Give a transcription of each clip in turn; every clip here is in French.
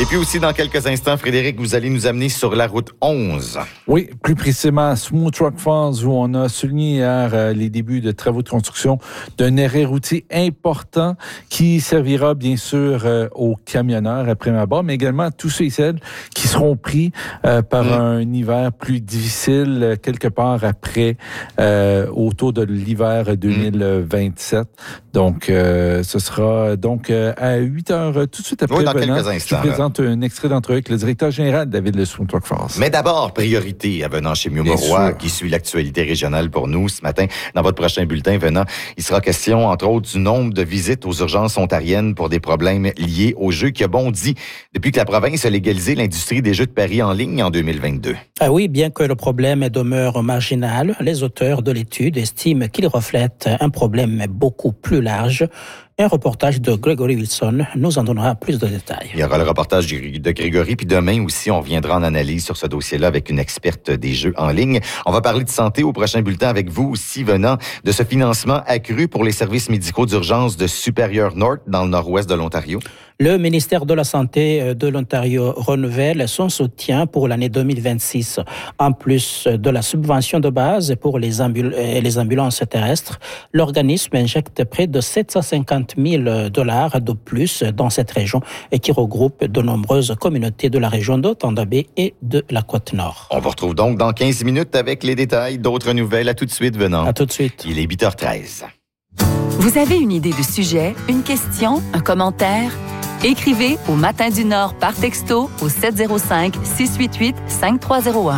puis aussi, dans quelques instants, Frédéric, vous allez nous amener sur la route 11. Oui, plus précisément à Smoot Rock Falls, où on a souligné hier les débuts de travaux de construction d'un arrêt routier important qui servira bien sûr aux camionneurs après ma barre, mais également à tous ceux et celles qui seront pris par un hiver plus difficile quelque part après, autour de l'hiver 2027. Donc, ce sera donc à 8 heures tout de suite après. Oui, dans quelques instants. Je présente un extrait d'entrevue avec le directeur général David Le Smoot Rock Falls. Mais d'abord, priorité à Venant chez Mieux Mauroy, qui suit l'actualité régionale pour nous ce matin. Dans votre prochain bulletin, Venant, il sera question, entre autres, du nombre de visites aux urgences ontariennes pour des problèmes liés aux Jeux qui a bondi depuis que la province a légalisé l'industrie des Jeux de Paris en ligne en 2022. Ah oui, bien que le problème demeure marginal, les auteurs de l'étude estiment qu'il reflète un problème beaucoup plus large. Un reportage de Gregory Wilson nous en donnera plus de détails. Il y aura le reportage de Grégory, puis demain aussi, on viendra en analyse sur ce dossier-là avec une experte des jeux en ligne. On va parler de santé au prochain bulletin avec vous aussi, Venant de ce financement accru pour les services médicaux d'urgence de Superior North dans le nord-ouest de l'Ontario. Le ministère de la Santé de l'Ontario renouvelle son soutien pour l'année 2026. En plus de la subvention de base pour les ambulances terrestres, l'organisme injecte près de 750 000 $ de plus dans cette région et qui regroupe de nombreuses communautés de la région d'Otandabé et de la Côte-Nord. On vous retrouve donc dans 15 minutes avec les détails d'autres nouvelles. À tout de suite, Venant. À tout de suite. Il est 8h13. Vous avez une idée de sujet, une question, un commentaire? Écrivez au Matin du Nord par texto au 705-688-5301.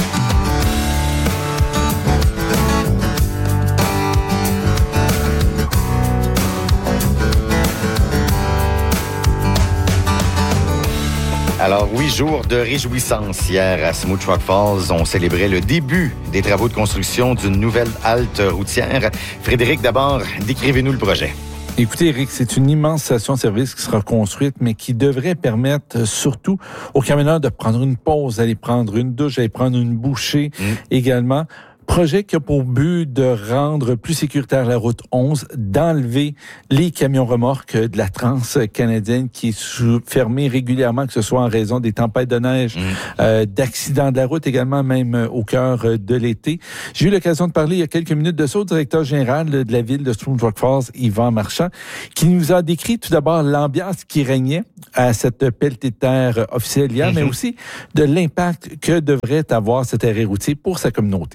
Alors oui, jour de réjouissance hier à Smoot Rock Falls. On célébrait le début des travaux de construction d'une nouvelle halte routière. Frédéric, d'abord, décrivez-nous le projet. Écoutez, Eric, c'est une immense station-service qui sera construite, mais qui devrait permettre surtout aux camionneurs de prendre une pause, d'aller prendre une douche, d'aller prendre une bouchée également. Projet qui a pour but de rendre plus sécuritaire la route 11, d'enlever les camions remorques de la Trans-Canadienne qui est fermée régulièrement, que ce soit en raison des tempêtes de neige, d'accidents de la route, également même au cœur de l'été. J'ai eu l'occasion de parler il y a quelques minutes de ça au directeur général de la ville de Smoot Rock Falls, Yvan Marchand, qui nous a décrit tout d'abord l'ambiance qui régnait à cette pelletée de terre officielle hier, mais aussi de l'impact que devrait avoir cet arrêt routier pour sa communauté.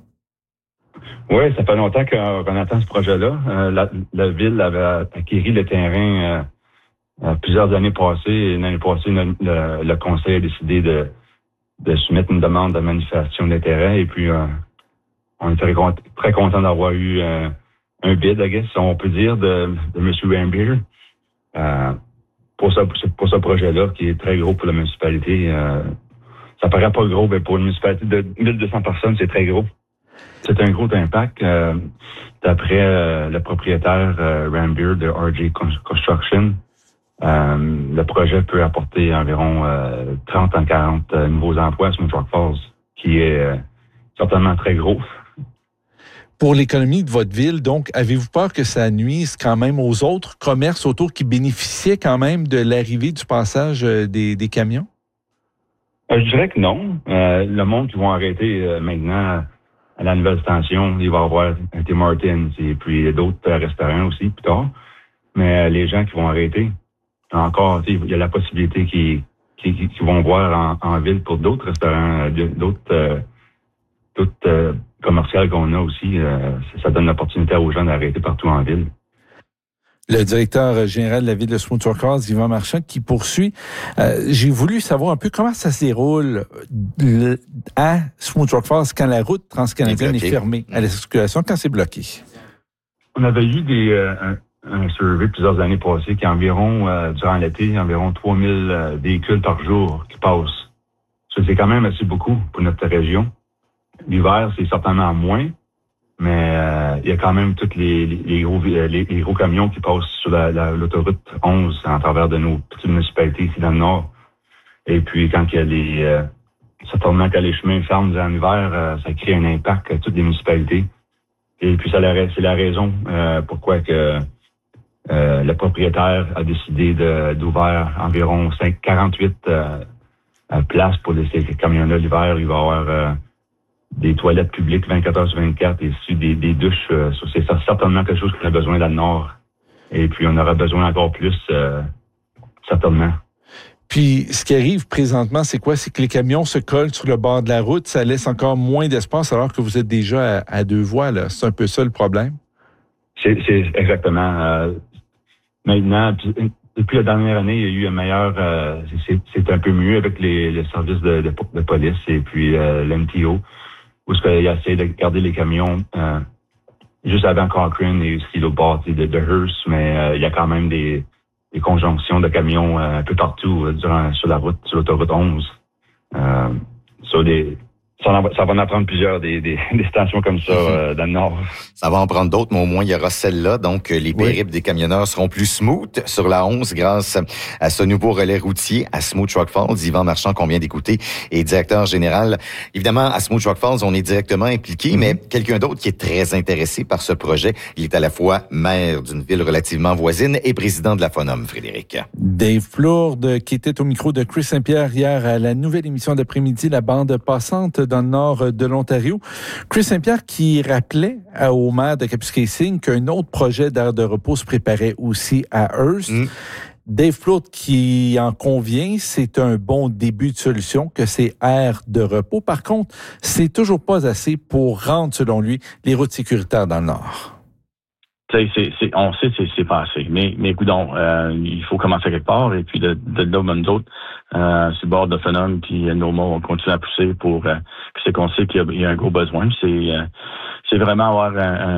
Oui, ça fait longtemps qu'on attend ce projet-là. La ville avait acquis le terrain plusieurs années passées. Et l'année passée, le conseil a décidé de soumettre une demande de manifestation d'intérêt. Et puis, on était très content d'avoir eu un bid, I guess, on peut dire, de M. Rambier pour ce projet-là, qui est très gros pour la municipalité. Ça paraît pas gros, mais pour une municipalité de 1200 personnes, c'est très gros. C'est un gros impact. D'après le propriétaire Rambier de RJ Construction, le projet peut apporter environ 30 à 40 nouveaux emplois à Smoot Rock Falls, qui est certainement très gros. Pour l'économie de votre ville, donc, avez-vous peur que ça nuise quand même aux autres commerces autour qui bénéficiaient quand même de l'arrivée du passage des camions? Je dirais que non. Le monde qui vont arrêter maintenant à la nouvelle station, il va y avoir un Tim Hortons et puis d'autres restaurants aussi plus tard. Mais les gens qui vont arrêter, encore, il y a la possibilité qu'ils vont voir en ville pour d'autres restaurants, d'autres commerciales qu'on a aussi. Ça donne l'opportunité aux gens d'arrêter partout en ville. Le directeur général de la ville de Smoot Rock Falls, Yvan Marchand, qui poursuit. J'ai voulu savoir un peu comment ça se déroule à Smoot Rock Falls quand la route transcanadienne est fermée à la circulation, quand c'est bloqué. On avait eu un survey plusieurs années passées qui environ, durant l'été, environ 3000 véhicules par jour qui passent. Ça, c'est quand même assez beaucoup pour notre région. L'hiver, c'est certainement moins. Mais il y a quand même tous les gros camions qui passent sur l'autoroute 11 en travers de nos petites municipalités ici dans le nord. Et puis quand il y a certainement quand les chemins ferment durant l'hiver, ça crée un impact à toutes les municipalités. Et puis c'est la raison pourquoi que Le propriétaire a décidé d'ouvrir environ 48 places pour ces camions-là l'hiver. Il va y avoir des toilettes publiques 24 heures sur 24 et aussi des douches. C'est certainement quelque chose qu'on a besoin dans le Nord. Et puis, on aura besoin encore plus, certainement. Puis, ce qui arrive présentement, c'est quoi? C'est que les camions se collent sur le bord de la route. Ça laisse encore moins d'espace alors que vous êtes déjà à deux voies, là. C'est un peu ça le problème? C'est exactement. Maintenant, depuis la dernière année, il y a eu un meilleur... c'est un peu mieux avec les services de police et puis l'MTO, où il a essayé de garder les camions juste avant Cochrane et aussi l'autre bord de Hearst, mais il y a quand même des conjonctions de camions un peu partout sur la route, sur l'autoroute 11. Ça va en prendre plusieurs des stations comme ça dans le Nord. Ça va en prendre d'autres, mais au moins, il y aura celle-là. Donc, les périples des camionneurs seront plus smooth sur la 11 grâce à ce nouveau relais routier à Smooth Truck Falls. Yvan Marchand, qu'on vient d'écouter, est directeur général. Évidemment, à Smooth Truck Falls, on est directement impliqué, mais quelqu'un d'autre qui est très intéressé par ce projet, il est à la fois maire d'une ville relativement voisine et président de la FONOM, Frédéric. Dave Plourde, qui était au micro de Chris Saint-Pierre hier à la nouvelle émission d'après-midi, La Bande passante, dans le nord de l'Ontario. Chris Saint-Pierre qui rappelait au maire de Kapuskasing qu'un autre projet d'aire de repos se préparait aussi à Hearst. Dave Plourde qui en convient, c'est un bon début de solution, que c'est aire de repos. Par contre, c'est toujours pas assez pour rendre, selon lui, les routes sécuritaires dans le nord. On sait que c'est pas assez. Mais écoutons, il faut commencer quelque part. Et puis de là, nous autres, sur le bord de FONOM puis NOMA, on continue à pousser pour c'est qu'on sait qu'il y a un gros besoin. C'est vraiment avoir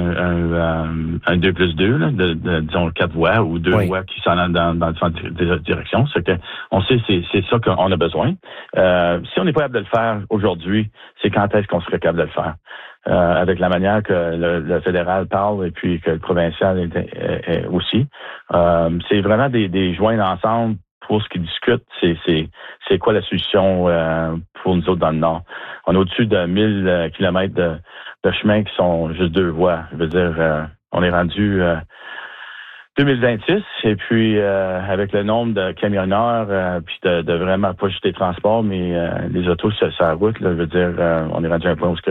un 2+2, là, disons 4 voies ou 2 voies qui s'en allent dans différentes directions. C'est que on sait c'est ça qu'on a besoin. Si on n'est pas capable de le faire aujourd'hui, c'est quand est-ce qu'on serait capable de le faire? Avec la manière que le fédéral parle et puis que le provincial est aussi. C'est vraiment des joints ensemble pour ce qu'ils discutent. C'est quoi la solution pour nous autres dans le Nord? On a au-dessus de 1000 kilomètres de chemins qui sont juste 2 voies. Je veux dire, on est rendu 2026 et puis avec le nombre de camionneurs puis de vraiment pas juste les transports, mais les autos sur la route, là, je veux dire, on est rendu à un point où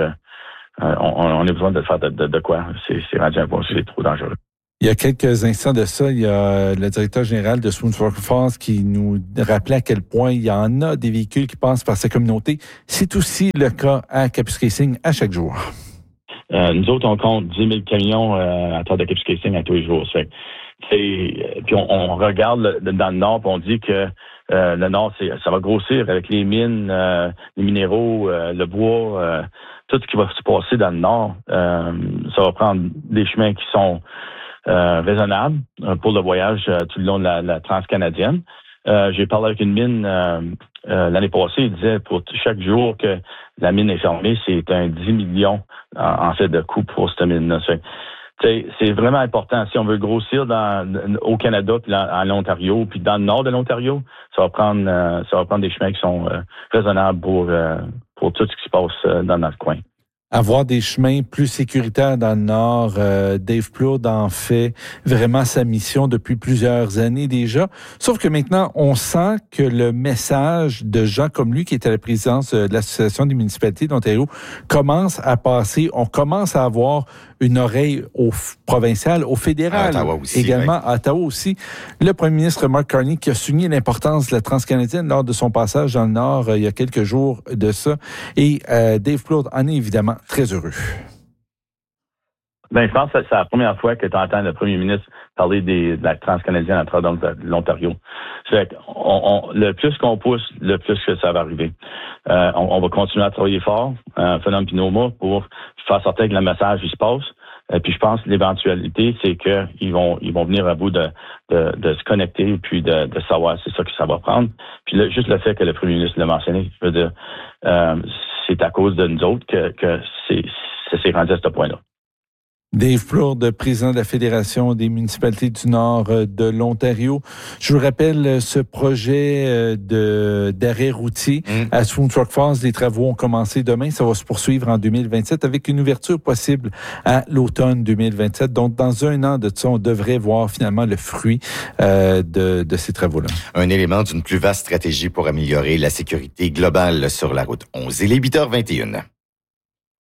on a besoin de faire de quoi. C'est rendu un point où c'est trop dangereux. Il y a quelques instants de ça, il y a le directeur général de Smooth Truck Falls qui nous rappelait à quel point il y en a des véhicules qui passent par sa communauté. C'est aussi le cas à Kapuskasing à chaque jour. Nous autres, on compte 10 000 camions à terre de Kapuskasing à tous les jours. Puis on regarde dans le Nord, puis on dit que le Nord, ça va grossir avec les mines, les minéraux, le bois, tout ce qui va se passer dans le Nord. Ça va prendre des chemins qui sont raisonnables pour le voyage tout le long de la transcanadienne. J'ai parlé avec une mine l'année passée, il disait pour chaque jour que la mine est fermée, c'est un 10 millions en fait de coûts pour cette mine-là. C'est vraiment important. Si on veut grossir au Canada, puis en Ontario, puis dans le nord de l'Ontario, ça va prendre des chemins qui sont raisonnables pour tout ce qui se passe dans notre coin. Avoir des chemins plus sécuritaires dans le Nord, Dave Plourde en fait vraiment sa mission depuis plusieurs années déjà. Sauf que maintenant, on sent que le message de gens comme lui, qui est à la présidence de l'Association des municipalités d'Ontario, commence à passer. On commence à avoir une oreille au provincial, au fédéral, à Ottawa aussi, également, à Ottawa aussi. Le premier ministre Mark Carney qui a souligné l'importance de la transcanadienne lors de son passage dans le Nord il y a quelques jours de ça. Et Dave Plourde en est évidemment très heureux. Je pense que c'est la première fois que tu entends le premier ministre parler de la transcanadienne à travers l'Ontario. Le plus qu'on pousse, le plus que ça va arriver. On va continuer à travailler fort, FONOM et NOMA, pour faire sortir que le message il se passe. Puis je pense que l'éventualité, c'est qu'ils vont venir à bout de se connecter puis de savoir c'est ça que ça va prendre. Puis juste le fait que le premier ministre l'a mentionné, je veux dire, c'est à cause de nous autres que c'est rendu à ce point-là. Dave Plourde, président de la Fédération des municipalités du Nord de l'Ontario. Je vous rappelle ce projet d'arrêt routier à Swoon Truck Falls. Les travaux ont commencé demain. Ça va se poursuivre en 2027 avec une ouverture possible à l'automne 2027. Donc, dans un an de ça, on devrait voir finalement le fruit de ces travaux-là. Un élément d'une plus vaste stratégie pour améliorer la sécurité globale sur la route 11. Il est 8h21.